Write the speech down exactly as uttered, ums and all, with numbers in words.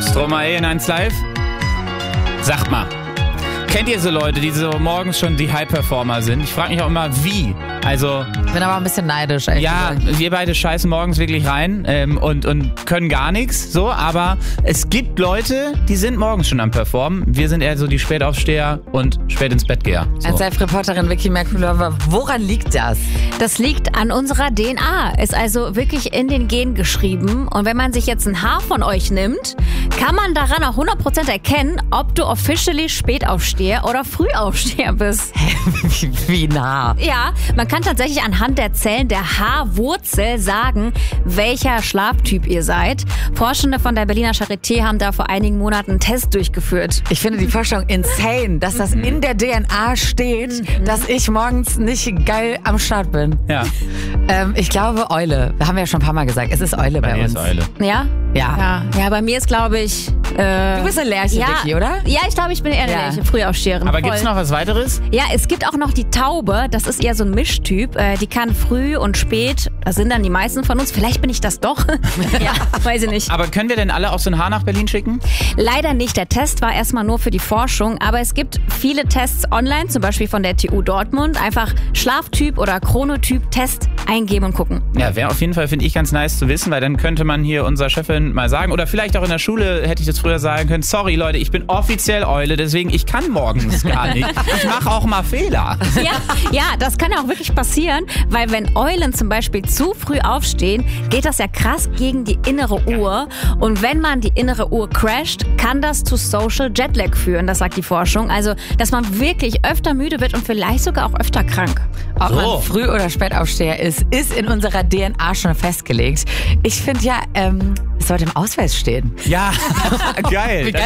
Stromae in eins Live. Sagt mal, kennt ihr so Leute, die so morgens schon die High-Performer sind? Ich frage mich auch immer, wie? Also, ich bin aber ein bisschen neidisch, ehrlich ja, gesagt. wir beide scheißen morgens wirklich rein ähm, und, und können gar nichts, so, aber es gibt Leute, die sind morgens schon am Performen. Wir sind eher so die Spätaufsteher und spät ins Bett geher. So. Als Live-Reporterin Vicky Merkulova, woran liegt das? Das liegt an unserer D N A. Ist also wirklich in den Genen geschrieben. Und wenn man sich jetzt ein Haar von euch nimmt, kann man daran auch hundert Prozent erkennen, ob du officially Spätaufsteher oder Frühaufsteher bist. wie, wie nah? Ja, man kann tatsächlich anhand der Zellen der Haarwurzel sagen, welcher Schlaftyp ihr seid. Forschende von der Berliner Charité haben da vor einigen Monaten einen Test durchgeführt. Ich finde die Vorstellung insane, dass das in der D N A steht, mhm. dass ich morgens nicht geil am Start bin. Ja. Ähm, ich glaube Eule. Wir haben ja schon ein paar Mal gesagt, es ist Eule bei, bei uns. Ist Eule. Ja? Ja. Ja, ja, bei mir ist, glaube ich... Äh, du bist eine Lerche, ja, Vicky, oder? Ja, ich glaube, ich bin eher eine ja. Lerche, Frühaufsteherin. Aber gibt's noch was weiteres? Ja, es gibt auch noch die Taube. Das ist eher so ein Mischtyp. Äh, die kann früh und spät, das sind dann die meisten von uns. Vielleicht bin ich das doch. Ja, weiß ich nicht. Aber können wir denn alle auch so ein Haar nach Berlin schicken? Leider nicht. Der Test war erstmal nur für die Forschung. Aber es gibt viele Tests online, zum Beispiel von der T U Dortmund. Einfach Schlaftyp oder Chronotyp-Test eingeben und gucken. Ja, wäre auf jeden Fall, finde ich, ganz nice zu wissen, weil dann könnte man hier unserer Chefin mal sagen, oder vielleicht auch in der Schule hätte ich das früher sagen können, sorry Leute, ich bin offiziell Eule, deswegen ich kann morgens gar nicht. Ich mache auch mal Fehler. Ja, ja, das kann ja auch wirklich passieren, weil wenn Eulen zum Beispiel zu früh aufstehen, geht das ja krass gegen die innere Uhr. Und wenn man die innere Uhr crasht, kann das zu Social Jetlag führen, das sagt die Forschung. Also, dass man wirklich öfter müde wird und vielleicht sogar auch öfter krank. Ob so. man Früh- oder Spätaufsteher ist, ist in unserer D N A schon festgelegt. Ich finde ja, ähm, es sollte im Ausweis stehen. Ja, geil. Wie geil